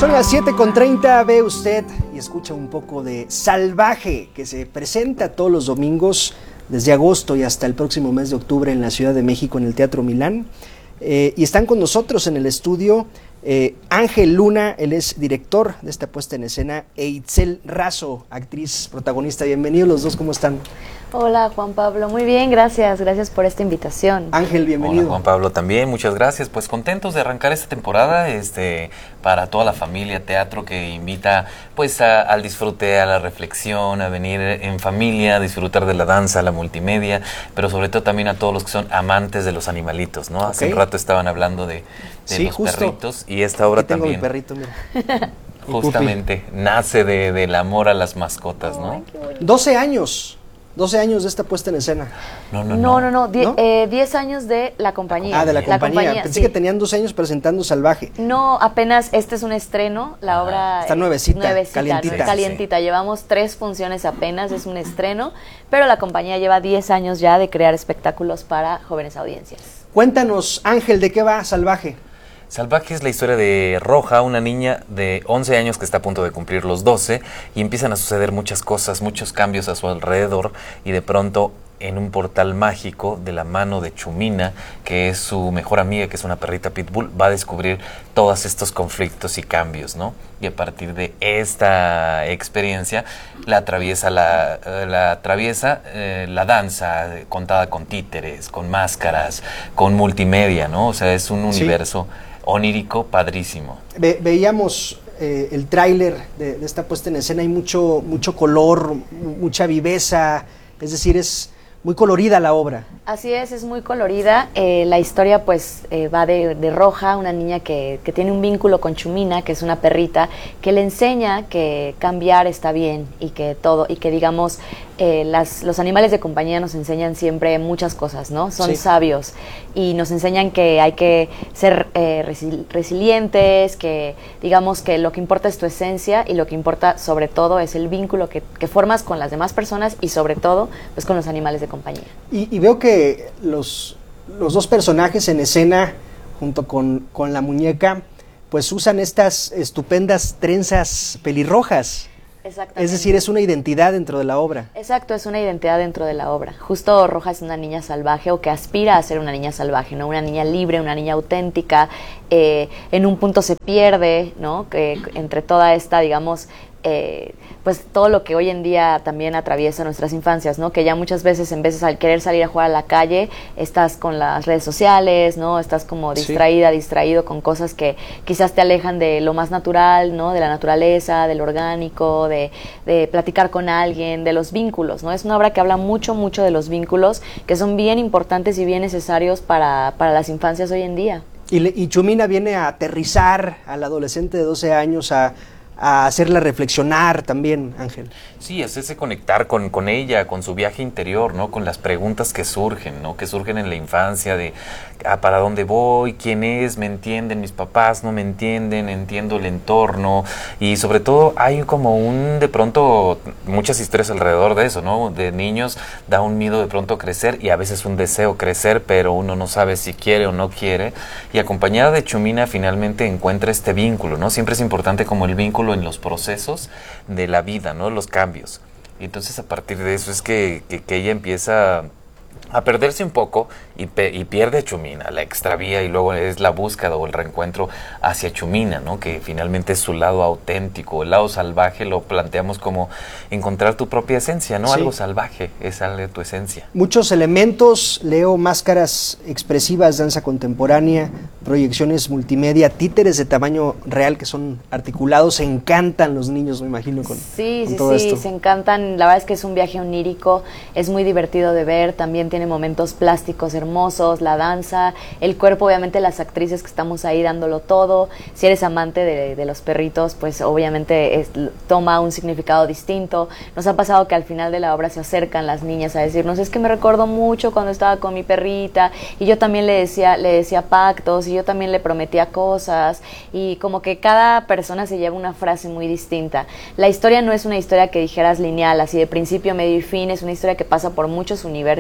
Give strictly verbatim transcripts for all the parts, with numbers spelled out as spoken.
Son las siete con treinta, ve usted y escucha un poco de Salvaje, que se presenta todos los domingos desde agosto y hasta el próximo mes de octubre en la Ciudad de México en el Teatro Milán. Eh, y están con nosotros en el estudio eh, Ángel Luna, él es director de esta puesta en escena, e Itzel Razo, actriz protagonista. Bienvenidos los dos, ¿cómo están? Hola Juan Pablo, muy bien, gracias, gracias por esta invitación. Ángel, bienvenido. Hola Juan Pablo también, muchas gracias, pues contentos de arrancar esta temporada este, para toda la familia, teatro que invita pues a, al disfrute, a la reflexión, a venir en familia, a disfrutar de la danza, la multimedia, pero sobre todo también a todos los que son amantes de los animalitos, ¿no? Okay. Hace un rato estaban hablando de, de sí, los justo. perritos y esta obra Aquí tengo también. Mi perrito, mira. Justamente, nace de, del amor a las mascotas, ¿no? Ay, qué bonito. doce años. doce años de esta puesta en escena. No, no, no. no, no, die, ¿No? Eh, diez años de la compañía. Ah, de la, la compañía. compañía. Pensé sí. que tenían doce años presentando Salvaje. No, apenas este es un estreno. La ah, obra está nuevecita, nuevecita calientita. Sí, calientita. Sí. Llevamos tres funciones apenas, es un estreno, pero la compañía lleva diez años ya de crear espectáculos para jóvenes audiencias. Cuéntanos, Ángel, ¿de qué va Salvaje? Salvaje es la historia de Roja, una niña de once años que está a punto de cumplir los doce y empiezan a suceder muchas cosas, muchos cambios a su alrededor y de pronto en un portal mágico de la mano de Chumina, que es su mejor amiga, que es una perrita pitbull, va a descubrir todos estos conflictos y cambios, ¿no? Y a partir de esta experiencia la atraviesa la, la, atraviesa, eh, la danza contada con títeres, con máscaras, con multimedia, ¿no? O sea, es un universo sí. onírico padrísimo. Ve, veíamos eh, el tráiler de, de esta puesta en escena, hay mucho, mucho color, mucha viveza, es decir, es muy colorida la obra. Así es, es muy colorida. Eh, la historia pues eh, va de, de Roja, una niña que, que tiene un vínculo con Chumina, que es una perrita, que le enseña que cambiar está bien y que todo, y que digamos, eh, las, los animales de compañía nos enseñan siempre muchas cosas, ¿no? Son sí. sabios y nos enseñan que hay que ser eh, resil- resilientes, que digamos que lo que importa es tu esencia y lo que importa sobre todo es el vínculo que, que formas con las demás personas y sobre todo pues con los animales de compañía. Y, y veo que los, los dos personajes en escena, junto con, con la muñeca, pues usan estas estupendas trenzas pelirrojas. Exactamente. Es decir, es una identidad dentro de la obra. Exacto, es una identidad dentro de la obra. Justo Roja es una niña salvaje o que aspira a ser una niña salvaje, ¿no? Una niña libre, una niña auténtica. Eh, en un punto se pierde, ¿no? Que entre toda esta, digamos, Eh, pues todo lo que hoy en día también atraviesa nuestras infancias, ¿no? Que ya muchas veces en veces al querer salir a jugar a la calle estás con las redes sociales, ¿no? Estás como distraída, sí. distraído con cosas que quizás te alejan de lo más natural, ¿no? De la naturaleza, del orgánico, de, de platicar con alguien, de los vínculos, ¿no? Es una obra que habla mucho, mucho de los vínculos que son bien importantes y bien necesarios para, para las infancias hoy en día. Y, le, y Chumina viene a aterrizar al adolescente de doce años a a hacerla reflexionar también, Ángel. Sí, hacerse conectar con, con ella, con su viaje interior, ¿no? Con las preguntas que surgen, ¿no? Que surgen en la infancia de ah, ¿para dónde voy? ¿Quién es? ¿Me entienden? ¿Mis papás no me entienden? ¿Entiendo el entorno? Y sobre todo hay como un, de pronto, muchas historias alrededor de eso, ¿no? De niños da un miedo de pronto crecer y a veces un deseo crecer, pero uno no sabe si quiere o no quiere. Y acompañada de Chumina finalmente encuentra este vínculo, ¿no? Siempre es importante como el vínculo en los procesos de la vida, ¿no? Los cambios. Y entonces a partir de eso es que, que, que ella empieza a perderse un poco y, pe y pierde a Chumina, la extravía y luego es la búsqueda o el reencuentro hacia Chumina, ¿no? Que finalmente es su lado auténtico, el lado salvaje lo planteamos como encontrar tu propia esencia, ¿no? Sí. Algo salvaje, es algo de tu esencia. Muchos elementos, leo máscaras expresivas, danza contemporánea, proyecciones multimedia, títeres de tamaño real que son articulados, se encantan los niños, me imagino, con, sí, con sí, todo sí, esto. Se encantan, la verdad es que es un viaje onírico, es muy divertido de ver, también tiene momentos plásticos hermosos, la danza, el cuerpo, obviamente las actrices que estamos ahí dándolo todo. Si eres amante de, de los perritos, pues obviamente es, toma un significado distinto. Nos ha pasado que al final de la obra se acercan las niñas a decirnos, es que me recuerdo mucho cuando estaba con mi perrita y yo también le decía, le decía pactos y yo también le prometía cosas y como que cada persona se lleva una frase muy distinta. La historia no es una historia que dijeras lineal, así de principio, medio y fin, es una historia que pasa por muchos universos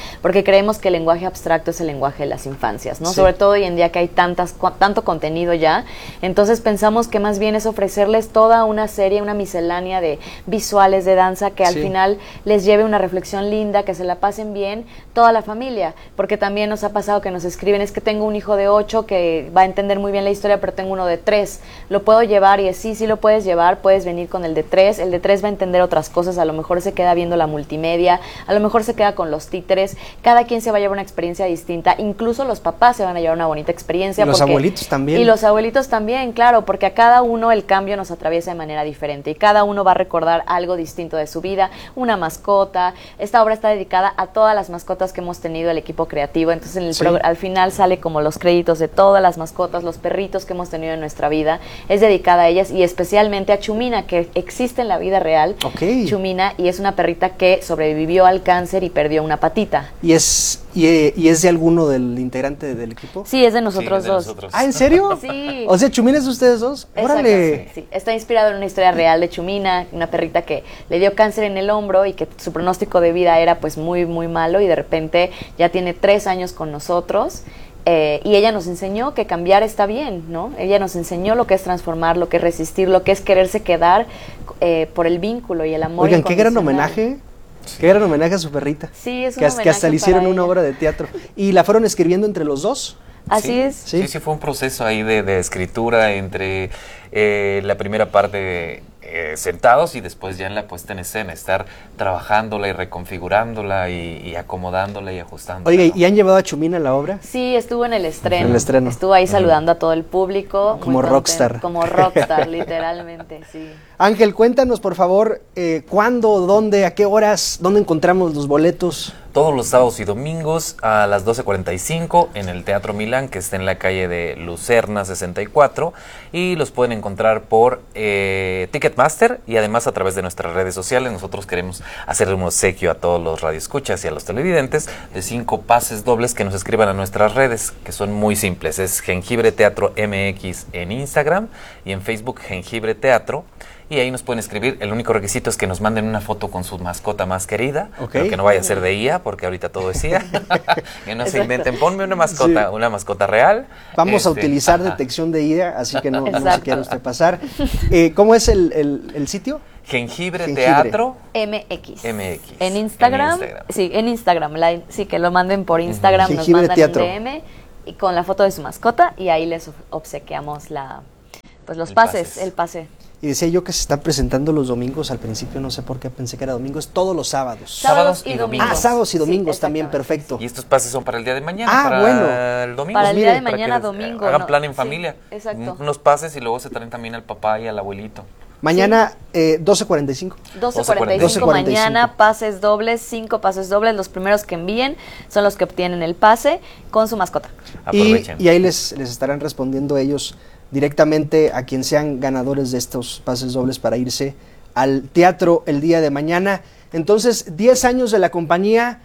porque creemos que el lenguaje abstracto es el lenguaje de las infancias, ¿no? Sí. Sobre todo hoy en día que hay tantas, cu- tanto contenido ya, entonces pensamos que más bien es ofrecerles toda una serie, una miscelánea de visuales, de danza, que al Sí. final les lleve una reflexión linda, que se la pasen bien toda la familia, porque también nos ha pasado que nos escriben, es que tengo un hijo de ocho que va a entender muy bien la historia, pero tengo uno de tres, ¿lo puedo llevar? Y es sí, sí lo puedes llevar, puedes venir con el de tres, el de tres va a entender otras cosas, a lo mejor se queda viendo la multimedia, a lo mejor se queda con los títeres, cada quien se va a llevar una experiencia distinta, incluso los papás se van a llevar una bonita experiencia. Y los porque- abuelitos también. Y los abuelitos también, claro, porque a cada uno el cambio nos atraviesa de manera diferente y cada uno va a recordar algo distinto de su vida, una mascota. Esta obra está dedicada a todas las mascotas que hemos tenido el equipo creativo, entonces en el Sí. progr- al final sale como los créditos de todas las mascotas, los perritos que hemos tenido en nuestra vida, es dedicada a ellas y especialmente a Chumina, que existe en la vida real. Ok. Chumina, y es una perrita que sobrevivió al cáncer y perdió una patita. ¿Y es, y, eh, y es de alguno del integrante del equipo? Sí, es de nosotros Sí, de dos. nosotros. Ah, ¿en serio? Sí. O sea, Chumina es de ustedes dos. Órale. Exacto, sí. Está inspirado en una historia real de Chumina, una perrita que le dio cáncer en el hombro y que su pronóstico de vida era pues muy, muy malo y de repente ya tiene tres años con nosotros. Eh, y ella nos enseñó que cambiar está bien, ¿no? Ella nos enseñó lo que es transformar, lo que es resistir, lo que es quererse quedar eh, por el vínculo y el amor. Oigan, qué gran incondicional. homenaje. Qué gran homenaje a su perrita. Sí, es un que, hasta- que hasta homenaje le hicieron para una ella. obra de teatro. ¿Y la fueron escribiendo entre los dos? Así Sí, es. Sí. Sí, sí, fue un proceso ahí de, de escritura entre eh, la primera parte eh, sentados y después ya en la puesta en escena, estar trabajándola y reconfigurándola y, y acomodándola y ajustándola. Oiga, ¿no? ¿y han llevado a Chumina a la obra? Sí, estuvo en el estreno. En el estreno. Estuvo ahí saludando a todo el público. muy Como contenta. rockstar. Como rockstar, literalmente, sí. Ángel, cuéntanos por favor, eh, ¿cuándo, dónde, a qué horas, dónde encontramos los boletos? Todos los sábados y domingos a las doce cuarenta y cinco en el Teatro Milán, que está en la calle de Lucerna sesenta y cuatro, y los pueden encontrar por eh, Ticketmaster y además a través de nuestras redes sociales. Nosotros queremos hacer un obsequio a todos los radioescuchas y a los televidentes de cinco pases dobles que nos escriban a nuestras redes, que son muy simples. Es Jengibre Teatro M X en Instagram y en Facebook Jengibre Teatro. Y ahí nos pueden escribir. El único requisito es que nos manden una foto con su mascota más querida, Ok. pero que no vaya a ser de I A, porque ahorita todo es I A. Que no se Exacto. inventen. Ponme una mascota, Sí. una mascota real. Vamos a Este, utilizar ajá. detección de I A, así que no, no se Exacto. quiera usted pasar. Eh, ¿Cómo es el, el- el sitio? Jengibre, Jengibre. Teatro M X. M X. En Instagram, En Instagram. sí, en Instagram, la- sí, que lo manden por Instagram, nos Jengibre mandan Teatro. un D M y con la foto de su mascota y ahí les ob- obsequiamos la, pues los El pases, pases. el pase. Y decía yo que se están presentando los domingos, al principio no sé por qué pensé que era domingo, es todos los sábados. Sábados y domingos. Ah, sábados y domingos Sí, también, exactamente. perfecto. Y estos pases son para el día de mañana, Ah, para bueno. el domingo. Para el Pues día de miren, para que mañana les, eh, domingo. hagan ¿no? plan en Sí, familia. exacto. Unos pases y luego se traen también al papá y al abuelito. Mañana eh, doce cuarenta y cinco. doce cuarenta y cinco doce cuarenta y cinco. mañana, pases dobles, cinco pases dobles. Los primeros que envíen son los que obtienen el pase con su mascota. Y, Aprovechen. y ahí les, les estarán respondiendo ellos directamente a quien sean ganadores de estos pases dobles para irse al teatro el día de mañana. Entonces, diez años de la compañía.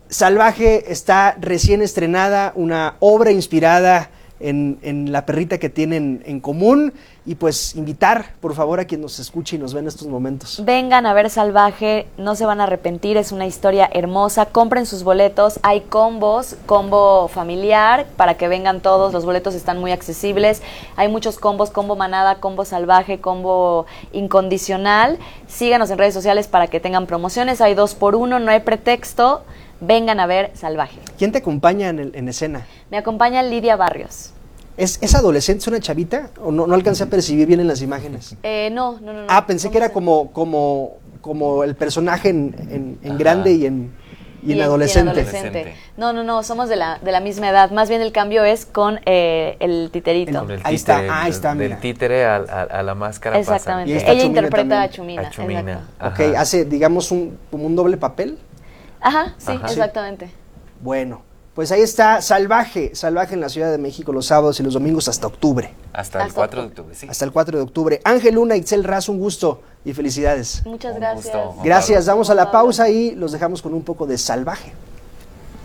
Salvaje está recién estrenada, una obra inspirada en, en la perrita que tienen en común. Y pues invitar, por favor, a quien nos escuche y nos ve en estos momentos. Vengan a ver Salvaje, no se van a arrepentir, es una historia hermosa, compren sus boletos, hay combos, combo familiar para que vengan todos, los boletos están muy accesibles, hay muchos combos, combo manada, combo salvaje, combo incondicional, síganos en redes sociales para que tengan promociones, hay dos por uno, no hay pretexto, vengan a ver Salvaje. ¿Quién te acompaña en, el- en escena? Me acompaña Lidia Barrios. ¿Es, ¿Es adolescente, es una chavita? ¿O no, no alcancé a percibir bien en las imágenes? Eh, no, no, no, no. Ah, pensé que era Vamos a- como, como, como el personaje en, en, en Ajá. grande y en, y en Y en- adolescente. y en adolescente. No, no, no, somos de la, de la misma edad. Más bien el cambio es con eh, el titerito. Con el Ahí está, títere, ahí está, Del mira. títere a, a- a la máscara Exactamente. Y pasan. está Ella Chumina interpreta también. a Chumina. A Chumina. exacto. Ok, Ajá. hace, digamos, un, como un doble papel. Ajá, sí, Ajá. exactamente. Bueno, pues ahí está Salvaje, Salvaje en la Ciudad de México los sábados y los domingos hasta octubre. Hasta el Hasta cuatro de octubre. octubre, sí. Hasta el cuatro de octubre. Ángel Luna, Itzel Raz, un gusto y felicidades. Muchas Un gracias. gusto. Juan Gracias, Pablo. damos a la Juan Pablo. pausa y los dejamos con un poco de Salvaje.